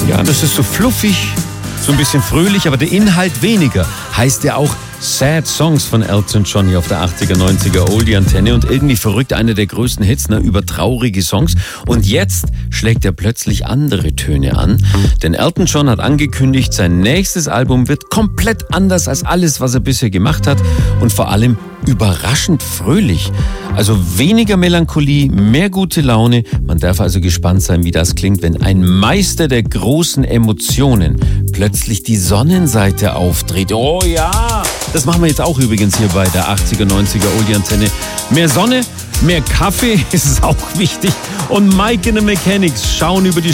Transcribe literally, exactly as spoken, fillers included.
Ja, das ist so fluffig, so ein bisschen fröhlich, aber der Inhalt weniger. Heißt ja auch Sad Songs von Elton John hier auf der achtziger, neunziger Oldie-Antenne und irgendwie verrückt, einer der größten Hits, ne, über traurige Songs. Und jetzt schlägt er plötzlich andere Töne an, denn Elton John hat angekündigt, sein nächstes Album wird komplett anders als alles, was er bisher gemacht hat und vor allem überraschend fröhlich. Also weniger Melancholie, mehr gute Laune. Man darf also gespannt sein, wie das klingt, wenn ein Meister der großen Emotionen plötzlich die Sonnenseite aufdreht. Oh ja! Das machen wir jetzt auch übrigens hier bei der achtziger, neunziger Oldie-Antenne. Mehr Sonne, mehr Kaffee ist auch wichtig. Und Mike and the Mechanics schauen über die